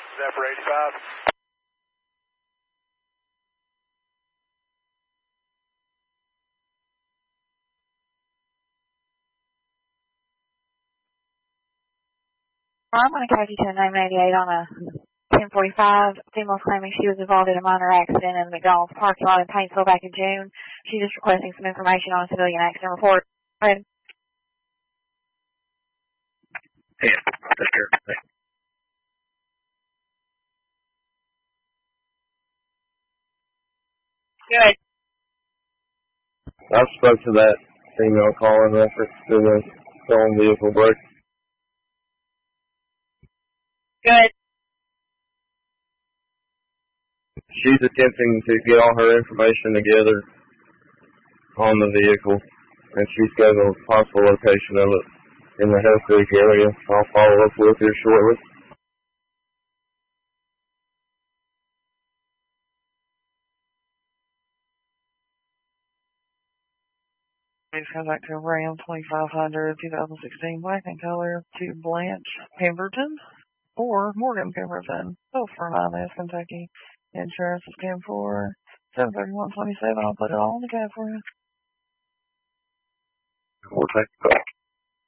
Zephyr 85. I'm going to catch you to a 988 on a 1045. Female claiming she was involved in a minor accident in the McDonald's parking lot in Paintsville back in June. She's just requesting some information on a civilian accident report. Go ahead. Yeah, that's sure. Good. I spoke to that female caller in reference to the stolen vehicle break. Good. She's attempting to get all her information together on the vehicle, and she's got a possible location of it in the Hell Creek area. I'll follow up with her shortly. Please come back to Ram 2500 2016 black in color to Blanche Pemberton or Morgan Pemberton, both from IMS, Kentucky. Insurance is 10-4, 731.27. I'll put it all in the cab for you. We'll take it back.